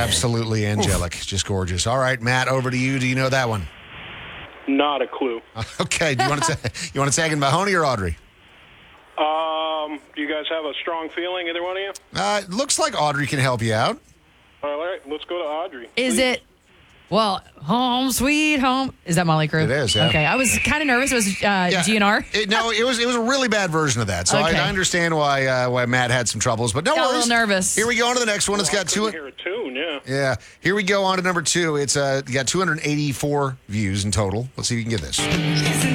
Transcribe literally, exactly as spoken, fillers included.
Absolutely angelic. Just gorgeous. All right, Matt, over to you. Do you know that one? Not a clue. Okay. Do you want to say, you want to tag in Mahoney or Audrey? Um, do you guys have a strong feeling, either one of you? Uh, looks like Audrey can help you out. All right, let's go to Audrey. Is please. it, well, Home Sweet Home? Is that Molly Crew? It is, yeah. Okay, I was kind of nervous. It was uh, Yeah, G N R. It, no, it was it was a really bad version of that. So Okay. I, I understand why uh, why Matt had some troubles, but no Got a worries. little nervous. Here we go on to the next one. It's Well, I got two. couldn't hear a tune, yeah. Yeah. Here we go on to number two. It's uh, got two hundred eighty-four views in total. Let's see if you can get this.